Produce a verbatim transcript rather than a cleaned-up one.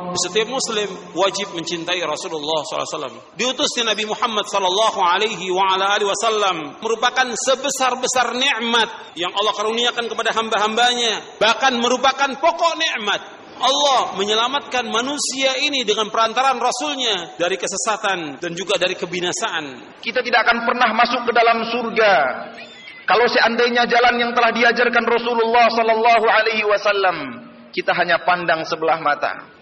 Setiap muslim wajib mencintai Rasulullah sallallahu alaihi wasallam. Diutusnya Nabi Muhammad sallallahu alaihi wa ala alihi wasallam merupakan sebesar-besar nikmat yang Allah karuniakan kepada hamba-hambanya, bahkan merupakan pokok nikmat. Allah menyelamatkan manusia ini dengan perantaraan Rasulnya dari kesesatan dan juga dari kebinasaan. Kita tidak akan pernah masuk ke dalam surga kalau seandainya jalan yang telah diajarkan Rasulullah sallallahu alaihi wasallam kita hanya pandang sebelah mata.